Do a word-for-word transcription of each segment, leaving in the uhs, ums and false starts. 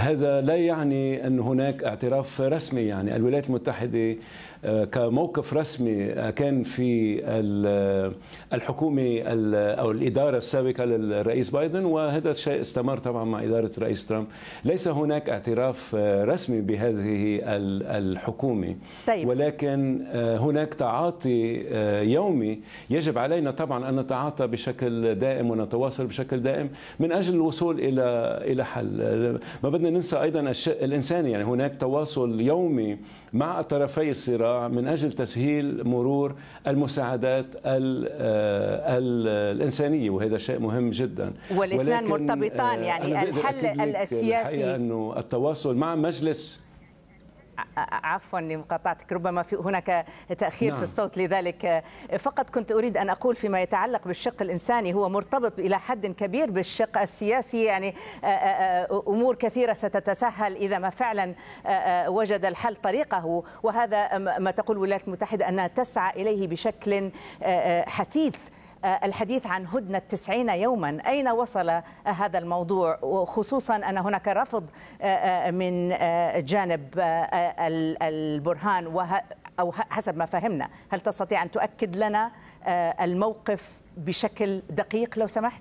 هذا لا يعني أن هناك اعتراف رسمي. يعني الولايات المتحدة كموقف رسمي كان في الحكومة أو الإدارة السابقة للرئيس بايدن، وهذا الشيء استمر طبعا مع إدارة الرئيس ترامب. ليس هناك اعتراف رسمي بهذه الحكومة، طيب. ولكن هناك تعاطي يومي يجب علينا طبعا أن نتعاطى بشكل دائم ونتواصل بشكل دائم من أجل الوصول إلى إلى حل. ما بدنا ننسى أيضا الشق الإنساني، يعني هناك تواصل يومي مع طرفي الصراع من أجل تسهيل مرور المساعدات ال ال الإنسانية، وهذا شيء مهم جدا. والاثنان مرتبطان، يعني الحل السياسي أنه التواصل مع مجلس. عفوا لمقاطعتك، ربما في هناك تأخير نعم. في الصوت، لذلك فقط كنت أريد أن أقول فيما يتعلق بالشق الإنساني هو مرتبط إلى حد كبير بالشق السياسي. يعني أمور كثيرة ستتسهل إذا ما فعلا وجد الحل طريقه، وهذا ما تقول الولايات المتحدة أنها تسعى إليه بشكل حثيث. الحديث عن هدنة تسعين يوما، أين وصل هذا الموضوع؟ وخصوصا أن هناك رفض من جانب البرهان، أو حسب ما فهمنا. هل تستطيع أن تؤكد لنا الموقف بشكل دقيق لو سمحت؟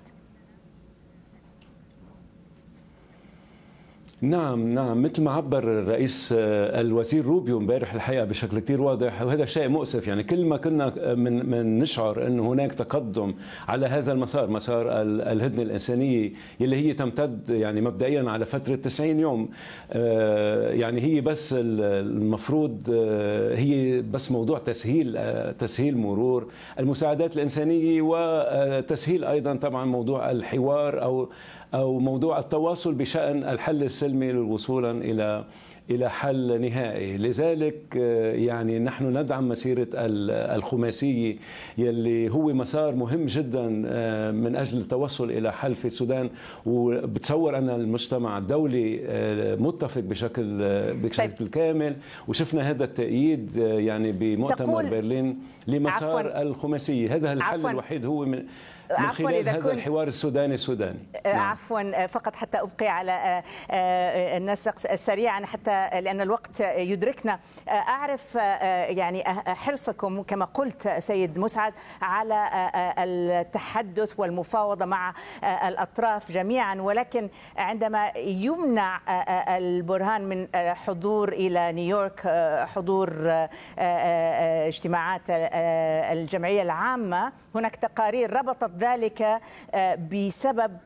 نعم نعم مثل ما عبر الرئيس الوزير روبيو امبارح الحقيقه بشكل كثير واضح، وهذا شيء مؤسف. يعني كل ما كنا من من نشعر انه هناك تقدم على هذا المسار، مسار الهدنه الانسانيه اللي هي تمتد يعني مبدئيا على فتره تسعين يوم، يعني هي بس المفروض هي بس موضوع تسهيل تسهيل مرور المساعدات الانسانيه، وتسهيل ايضا طبعا موضوع الحوار او أو موضوع التواصل بشأن الحل السلمي للوصول إلى إلى حل نهائي. لذلك يعني نحن ندعم مسيرة الخماسية يلي هو مسار مهم جدا من أجل التوصل إلى حل في السودان، وبتصور أن المجتمع الدولي متفق بشكل بشكل طيب. كامل، وشفنا هذا التأييد يعني بمؤتمر برلين لمسار عفواً. الخماسية. هذا الحل عفواً. الوحيد هو من من خلال هذا الحوار السوداني السوداني. عفوا فقط حتى أبقي على النسق سريعا حتى لأن الوقت يدركنا. أعرف يعني حرصكم كما قلت سيد مسعد على التحدث والمفاوضة مع الأطراف جميعا، ولكن عندما يمنع البرهان من حضور إلى نيويورك، حضور اجتماعات الجمعية العامة، هناك تقارير ربطت ذلك بسبب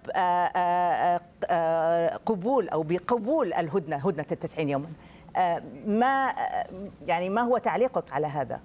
قبول أو بقبول الهدنة، هدنة التسعين يوما. ما يعني ما هو تعليقك على هذا؟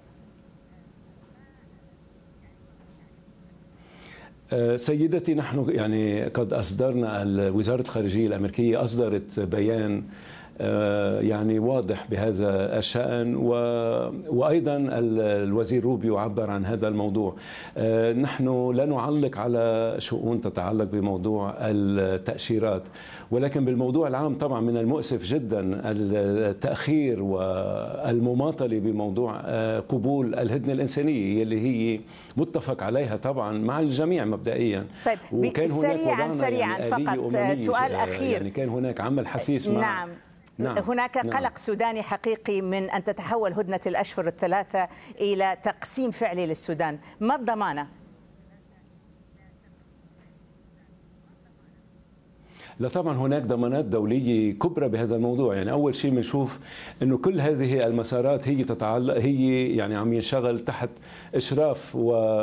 سيدتي، نحن يعني قد أصدرنا، وزارة الخارجية الأمريكية أصدرت بيان يعني واضح بهذا الشأن، وأيضا الوزير روبيو عبر عن هذا الموضوع. نحن لا نعلق على شؤون تتعلق بموضوع التأشيرات، ولكن بالموضوع العام طبعا من المؤسف جدا التأخير والمماطلة بموضوع قبول الهدنة الإنسانية اللي هي متفق عليها طبعا مع الجميع مبدئيا. طيب وكان هناك سريعا سريعا يعني فقط سؤال أخير، يعني كان هناك عمل حثيث مع نعم. نعم. هناك قلق نعم. سوداني حقيقي من أن تتحول هدنة الأشهر الثلاثة إلى تقسيم فعلي للسودان، ما الضمانة؟ لا طبعا هناك ضمانات دولية كبرى بهذا الموضوع. يعني أول شيء بنشوف أنه كل هذه المسارات هي تتعلق، هي يعني عم ينشغل تحت إشراف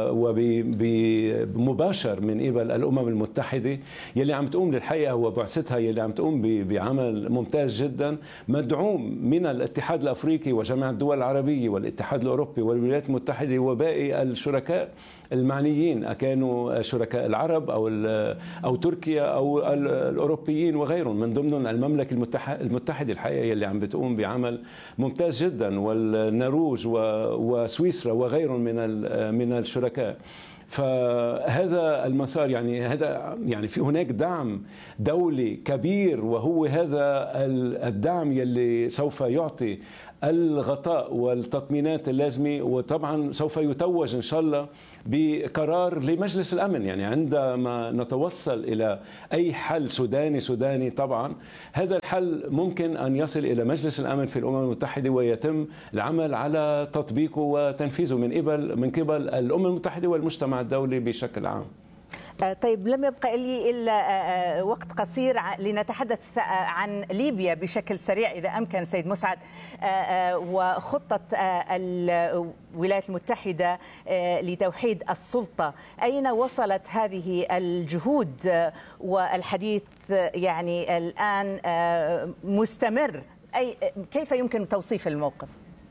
وبمباشر من قبل الأمم المتحدة يلي عم تقوم للحقيقة وبعثتها يلي عم تقوم بعمل ممتاز جدا مدعوم من الاتحاد الأفريقي وجامعة الدول العربية والاتحاد الأوروبي والولايات المتحدة وباقي الشركاء المعنيين، كانوا شركاء العرب أو أو تركيا أو الأوروبيين وغيرهم، من ضمنهم المملكة المتحدة الحقيقة اللي عم بتقوم بعمل ممتاز جدا، والنرويج وسويسرا وغيرهم من من الشركاء. فهذا المسار يعني هذا يعني في هناك دعم دولي كبير، وهو هذا الدعم يلي سوف يعطي الغطاء والتطمينات اللازمة، وطبعا سوف يتوج إن شاء الله بقرار لمجلس الأمن. يعني عندما نتوصل إلى أي حل سوداني سوداني طبعا هذا الحل ممكن أن يصل إلى مجلس الأمن في الأمم المتحدة ويتم العمل على تطبيقه وتنفيذه من قبل من قبل الأمم المتحدة والمجتمع الدولي بشكل عام. طيب، لم يبقى لي إلا وقت قصير لنتحدث عن ليبيا بشكل سريع إذا أمكن سيد مسعد، وخطة الولايات المتحدة لتوحيد السلطة. أين وصلت هذه الجهود؟ والحديث يعني الآن مستمر، أي كيف يمكن توصيف الموقف؟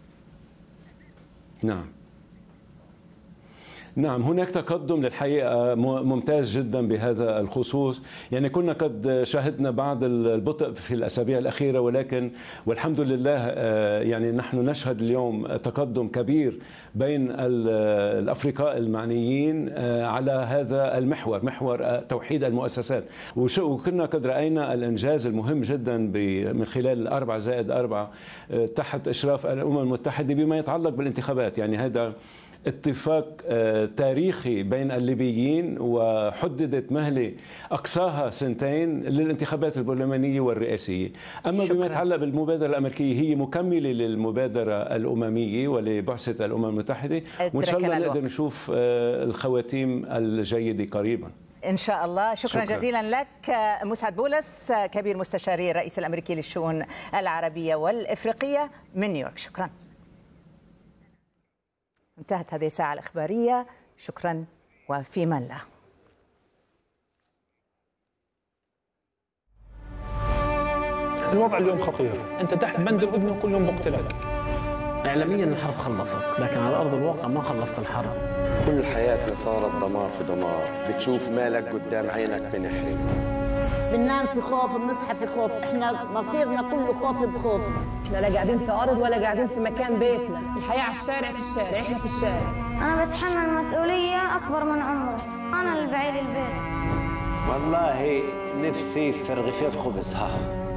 نعم نعم هناك تقدم للحقيقة ممتاز جدا بهذا الخصوص. يعني كنا قد شاهدنا بعض البطء في الأسابيع الأخيرة، ولكن والحمد لله يعني نحن نشهد اليوم تقدم كبير بين الأفرقاء المعنيين على هذا المحور، محور توحيد المؤسسات. وكنا قد رأينا الإنجاز المهم جدا من خلال الأربعة زائد أربعة تحت إشراف الأمم المتحدة بما يتعلق بالانتخابات. يعني هذا اتفاق تاريخي بين الليبيين، وحددت مهلة أقصاها سنتين للانتخابات البرلمانية والرئاسية. أما شكرا. بما يتعلق بالمبادرة الأمريكية هي مكملة للمبادرة الأممية ولبعثة الأمم المتحدة، وإن شاء الله نقدر نشوف الخواتيم الجيدة قريبا إن شاء الله. شكرا, شكرا جزيلا لك مسعد بولس، كبير مستشاري الرئيس الأمريكي للشؤون العربية والإفريقية من نيويورك. شكرا. انتهت هذه الساعة الإخبارية. شكرا وفي من الله. الوضع اليوم خطير، أنت تحت بند الهدنة وكل يوم بقتلك. إعلاميا الحرب خلصت، لكن على أرض الواقع ما خلصت الحرب. كل حياتنا صارت دمار في دمار، بتشوف مالك قدام عينك بنحرق. بننام في خوف، بنصحى في خوف، احنا مصيرنا كله خوف بخوف. احنا لا قاعدين في أرض ولا قاعدين في مكان بيتنا، الحياة على الشارع، في الشارع، احنا في الشارع. أنا بتحمل مسؤولية أكبر من عمري، أنا اللي بعيد البيت. والله نفسي في رغيفين خبزها.